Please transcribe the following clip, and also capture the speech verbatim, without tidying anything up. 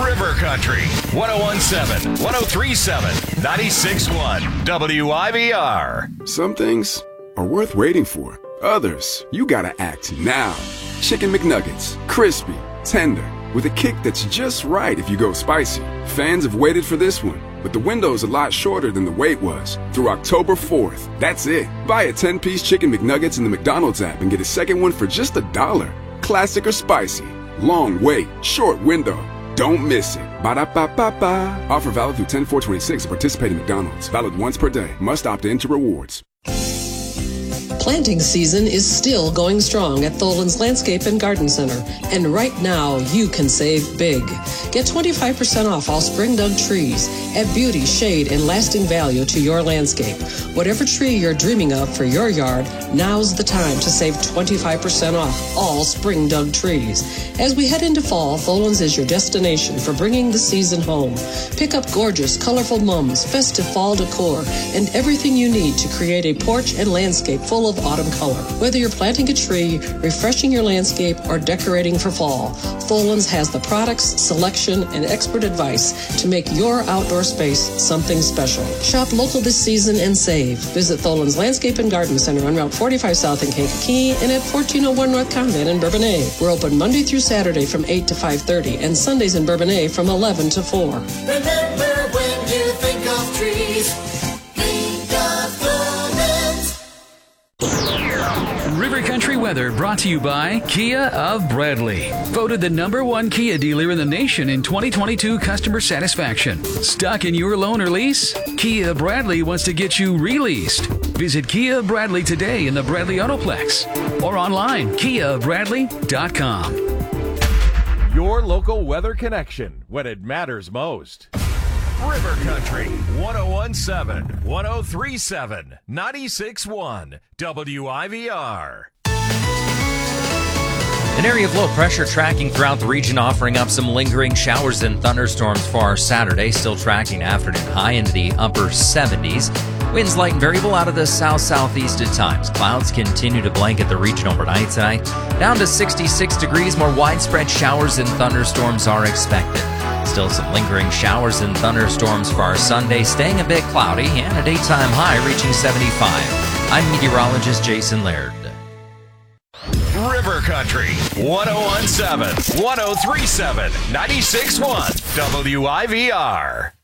River Country, one oh one seven, one oh three seven, ninety-six one, W I V R. Some things are worth waiting for. Others, you gotta act now. Chicken McNuggets, crispy, tender, with a kick that's just right if you go spicy. Fans have waited for this one, but the window's a lot shorter than the wait was. Through October fourth. That's it. Buy a ten-piece Chicken McNuggets in the McDonald's app and get a second one for just a dollar. Classic or spicy. Long wait, short window. Don't miss it. Ba-da-ba-ba-ba. Offer valid through ten four twenty-six at participating McDonald's. Valid once per day. Must opt in to rewards. Planting season is still going strong at Tholen's Landscape and Garden Center, and right now you can save big. Get twenty-five percent off all spring dug trees. Add beauty, shade, and lasting value to your landscape. Whatever tree you're dreaming of for your yard, now's the time to save twenty-five percent off all spring dug trees. As we head into fall, Tholen's is your destination for bringing the season home. Pick up gorgeous, colorful mums, festive fall decor, and everything you need to create a porch and landscape full of autumn color. Whether you're planting a tree, refreshing your landscape, or decorating for fall, Tholen's has the products, selection, and expert advice to make your outdoor space something special. Shop local this season and save. Visit Tholen's Landscape and Garden Center on Route forty-five South in Kankakee and at fourteen oh one North Convent in Bourbonnais. We're open Monday through Saturday from eight to five thirty and Sundays in Bourbonnais from eleven to four. Remember, when you think of trees, think of Tholen's. River Country weather brought to you by Kia of Bradley. Voted the number one Kia dealer in the nation in twenty twenty-two customer satisfaction. Stuck in your loan or lease? Kia Bradley wants to get you released. Visit Kia Bradley today in the Bradley Autoplex or online kia bradley dot com. Your local weather connection when it matters most. River Country, one oh one seven, one oh three seven, ninety-six one, W I V R. An area of low pressure tracking throughout the region, offering up some lingering showers and thunderstorms for our Saturday. Still tracking afternoon high into the upper seventies. Winds light and variable out of the south-southeast at times. Clouds continue to blanket the region overnight tonight. Down to sixty-six degrees. More widespread showers and thunderstorms are expected. Still some lingering showers and thunderstorms for our Sunday, staying a bit cloudy and a daytime high reaching seventy-five. I'm meteorologist Jason Laird. River Country, one oh one seven, one oh three seven, ninety-six one, W I V R.